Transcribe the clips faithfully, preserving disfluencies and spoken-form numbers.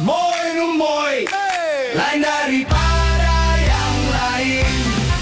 Moi Rumoi, hey. Lain daripada yang lain.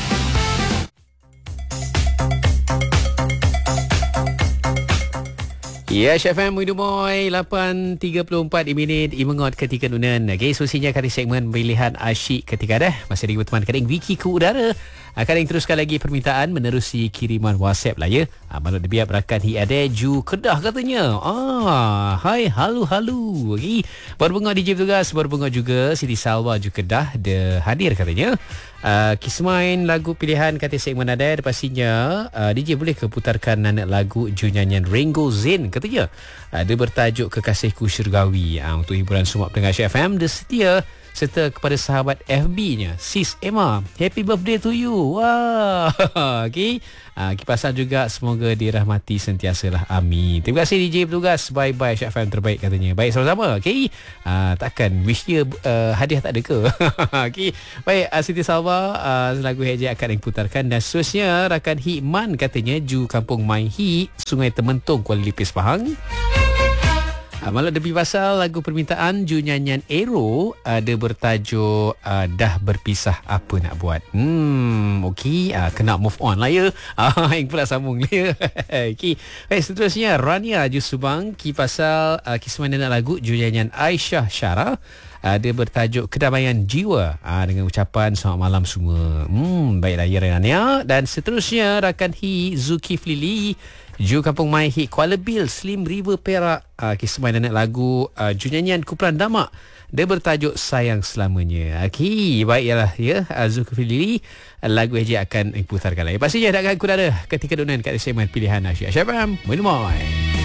Ya, F M Muidu Moy lapan tiga puluh empat minit imengot ketika nunan. Okey, sosinya kali segmen pilihan asyik ketika dah. Masih lagi berteman kadang Wiki ke udara. Akan yang teruskan lagi permintaan menerusi kiriman WhatsApp lah ya. Ha, maklum dia berakan hi ada ju Kedah katanya. Ah, hai halu halu. Okey. Berbunga D J tugas, berbunga juga Siti Salwa ju Kedah de hadir katanya. Uh, kismain lagu pilihan kata segmen ada pastinya uh, D J boleh ke putarkan anak lagu ju nyanyian Ringo Zen katanya. Uh, dia bertajuk Kekasihku Syurgawi. Uh, untuk hiburan semua pendengar F M dia setia serta kepada sahabat F B-nya Sis Emma, happy birthday to you. Wah. Okey. Uh, kipasan juga semoga dirahmati sentiasalah. Amin. Terima kasih D J bertugas. Bye bye F M terbaik katanya. Baik sama-sama. Okey. Uh, takkan wish dia uh, hadiah tak ada ke? Okey. Baik, uh, Siti Salwa uh, lagu Heja akan diputarkan dan seterusnya rakan Hikman katanya ju Kampung Mai Hi, Sungai Tementong, Kuala Lipis, Pahang. Uh, malah lebih pasal lagu permintaan ju nyanyian Ero ada uh, bertajuk uh, Dah Berpisah Apa Nak Buat. Hmm, okey, uh, kena move on lah ya. Ah, yang pula sambung lah ya. Okey. Baik, seterusnya Rania ju Subang ki pasal uh, kisah nak lagu ju nyanyian Aisyah Syara. Uh, dia bertajuk Kedamaian Jiwa uh, dengan ucapan selamat malam semua. Hmm, baiklah ya Rania. Dan seterusnya rakan Hi Zulkifli Lee ju Kampung Mai Hi, Kuala Bil, Slim River, Perak. Uh, kisah main anak lagu uh, ju nyanyian Kumpulan Damak. Dia bertajuk Sayang Selamanya. Okey, baiklah ya. Uh, Zulkifli uh, lagu Eji akan diputarkan lagi. Pastinya dah akan aku ada ketika donan kat segmen pilihan Asyik F M. Minum.